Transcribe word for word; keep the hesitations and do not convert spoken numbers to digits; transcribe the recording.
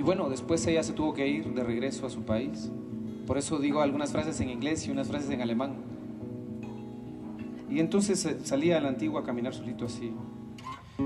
bueno, después ella se tuvo que ir de regreso a su país. Por eso digo algunas frases en inglés y unas frases en alemán. Y entonces salía a la Antigua a caminar solito así.